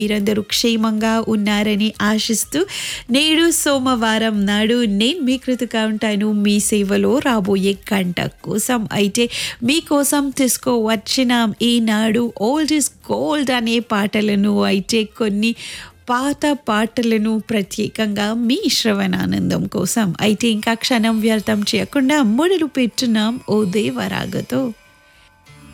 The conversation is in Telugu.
మీరందరూ క్షేమంగా ఉన్నారని ఆశిస్తూ నేడు సోమవారం నాడు నేను మీ కృతిగా ఉంటాను మీ సేవలో రాబోయే గంట కోసం. అయితే మీకోసం తీసుకువచ్చిన ఈనాడు ఓల్డ్ ఇస్ గోల్డ్ అనే పాటలను అయితే కొన్ని పాత పాటలను ప్రత్యేకంగా మీ శ్రవణానందం కోసం. అయితే ఇంకా క్షణం వ్యర్థం చేయకుండా మొదలు పెట్టున్నాం ఓ దేవరాగతో.